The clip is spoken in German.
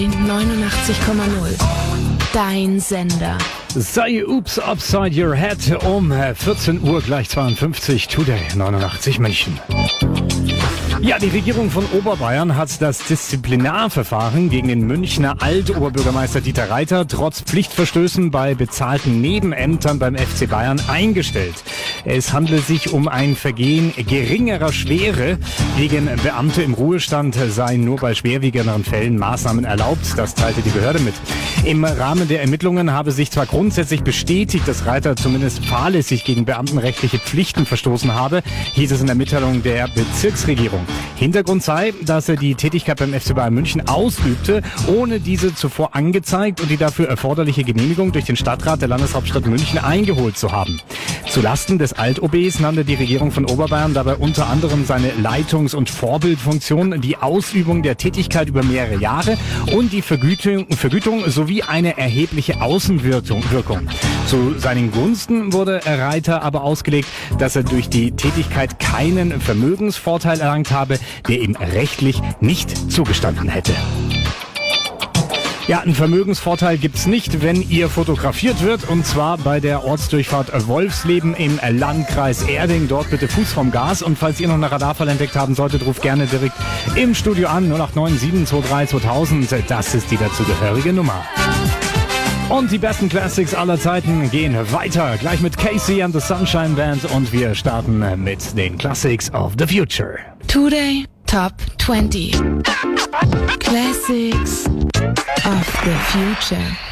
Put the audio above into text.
89,0. Dein Sender. Sei Oops Upside Your Head um 14 Uhr gleich 52 Today 89 München. Ja, die Regierung von Oberbayern hat das Disziplinarverfahren gegen den Münchner Altoberbürgermeister Dieter Reiter trotz Pflichtverstößen bei bezahlten Nebenämtern beim FC Bayern eingestellt. Es handelt sich um ein Vergehen geringerer Schwere. Gegen Beamte im Ruhestand seien nur bei schwerwiegenderen Fällen Maßnahmen erlaubt. Das teilte die Behörde mit. Im Rahmen der Ermittlungen habe sich zwar grundsätzlich bestätigt, dass Reiter zumindest fahrlässig gegen beamtenrechtliche Pflichten verstoßen habe, hieß es in der Mitteilung der Bezirksregierung. Hintergrund sei, dass er die Tätigkeit beim FC Bayern München ausübte, ohne diese zuvor angezeigt und die dafür erforderliche Genehmigung durch den Stadtrat der Landeshauptstadt München eingeholt zu haben. Zulasten des Alt-OBs nannte die Regierung von Oberbayern dabei unter anderem seine Leitungs- und Vorbildfunktion, die Ausübung der Tätigkeit über mehrere Jahre und die Vergütung sowie eine erhebliche Außenwirkung. Zu seinen Gunsten wurde Reiter aber ausgelegt, dass er durch die Tätigkeit keinen Vermögensvorteil erlangt habe, der ihm rechtlich nicht zugestanden hätte. Ja, einen Vermögensvorteil gibt's nicht, wenn ihr fotografiert wird, und zwar bei der Ortsdurchfahrt Wolfsleben im Landkreis Erding. Dort bitte Fuß vom Gas, und falls ihr noch eine Radarfall entdeckt haben solltet, ruft gerne direkt im Studio an 0897 23 2000. Das ist die dazugehörige Nummer. Und die besten Classics aller Zeiten gehen weiter, gleich mit Casey and the Sunshine Band, und wir starten mit den Classics of the Future. Today Top 20. Classics of the Future.